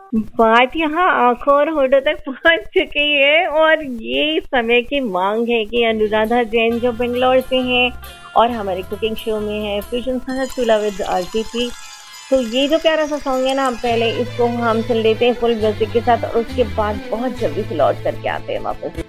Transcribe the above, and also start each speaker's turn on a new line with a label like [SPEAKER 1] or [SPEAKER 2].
[SPEAKER 1] बात यहाँ आंखों और होठों तक पहुंच चुकी है और ये समय की मांग है कि अनुराधा जैन जो बेंगलोर से हैं और हमारे कुकिंग शो में है फ्यूजन खाना चूल्हा विद आरसीपी। तो ये जो प्यारा सा सॉन्ग है ना, हम पहले इसको हम सुन लेते हैं फुल म्यूजिक के साथ और उसके बाद बहुत जल्दी से लौट करके आते हैं वापस।